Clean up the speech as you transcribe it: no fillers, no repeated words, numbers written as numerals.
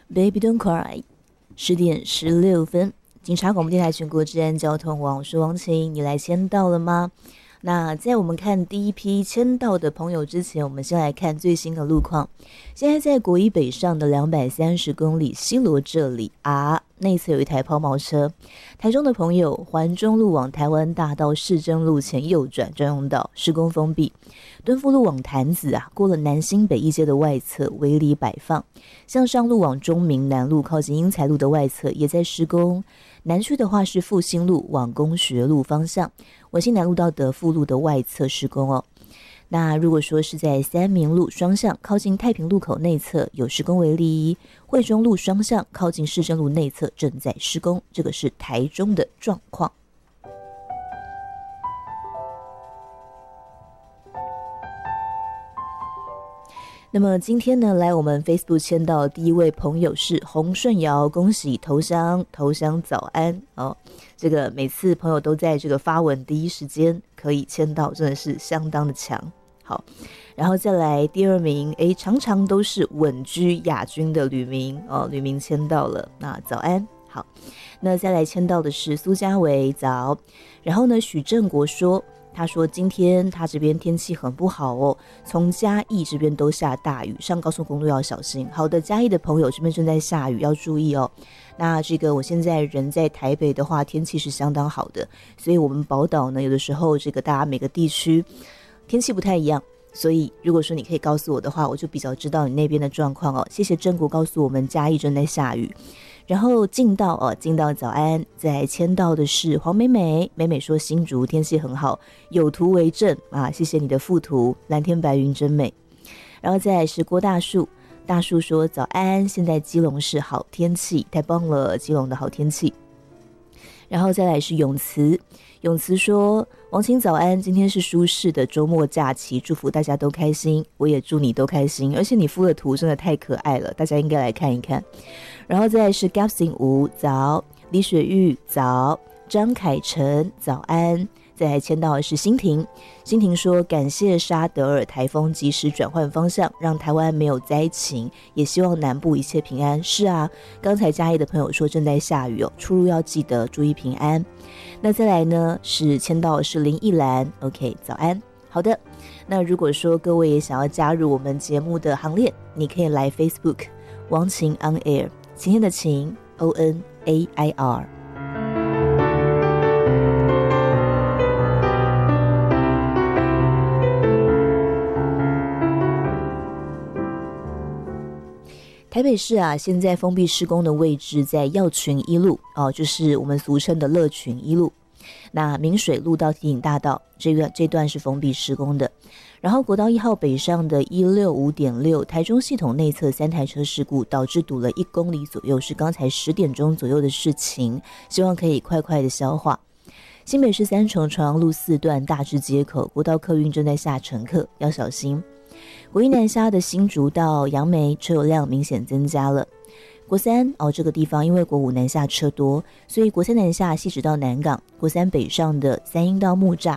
Baby Don't Cry， 10:16。警察广播电台全国治安交通网，我是王晴，你来签到了吗？那在我们看第一批签到的朋友之前，我们先来看最新的路况。现在在国一北上的230公里西螺这里啊，内侧有一台抛锚车。台中的朋友，环中路往台湾大道市政路前右转专用道施工封闭。敦富路往潭子啊，过了南新北一街的外侧围篱摆放。向上路往中明南路靠近英才路的外侧也在施工。南区的话是复兴路往公学路方向，文心南路到德富路的外侧施工哦。那如果说是在三民路双向靠近太平路口内侧有施工为例，惠中路双向靠近市政路内侧正在施工，这个是台中的状况。那么今天呢，来我们 Facebook 签到的第一位朋友是洪顺尧，恭喜投香早安哦！这个每次朋友都在这个发文第一时间可以签到，真的是相当的强。好，然后再来第二名，常常都是稳居亚军的吕明哦，吕明签到了，那早安。好，那再来签到的是苏家维，早。然后呢，许正国说。他说今天他这边天气很不好哦，从嘉义这边都下大雨，上高速公路要小心。好的，嘉义的朋友这边正在下雨，要注意哦。那这个我现在人在台北的话，天气是相当好的，所以我们宝岛呢，有的时候这个大家每个地区天气不太一样，所以如果说你可以告诉我的话，我就比较知道你那边的状况哦。谢谢正国告诉我们嘉义正在下雨。然后进到早安，在签到的是黄美美，美美说新竹天气很好，有图为证啊，谢谢你的附图，蓝天白云真美。然后再来是郭大树，大树说早安，现在基隆是好天气，太棒了，基隆的好天气。然后再来是永慈，永慈说王晴早安，今天是舒适的周末假期，祝福大家都开心，我也祝你都开心，而且你附的图真的太可爱了，大家应该来看一看。然后再来是 Gapsing 吴早，李雪玉早，张凯成早安。再来签到的是欣婷，欣婷说感谢沙德尔台风及时转换方向，让台湾没有灾情，也希望南部一切平安。是啊，刚才嘉义的朋友说正在下雨哦，出入要记得注意平安。那再来呢是签到的是林忆兰 ，OK 早安。好的，那如果说各位也想要加入我们节目的行列，你可以来 Facebook 王晴 On Air， 晴天的晴 ONAIR。台北市啊，现在封闭施工的位置在药群一路哦，就是我们俗称的乐群一路。那明水路到提醒大道这段是封闭施工的。然后国道1号北上的165.6台中系统内侧3台车事故，导致堵了1公里左右，是刚才10点钟左右的事情，希望可以快快的消化。新北市三重朝阳路4段大直街口，国道客运正在下乘客，要小心。国一南下的新竹到杨梅车流量明显增加了。国三这个地方因为国五南下车多，所以国三南下汐止到南港，国三北上的三鶯到木栅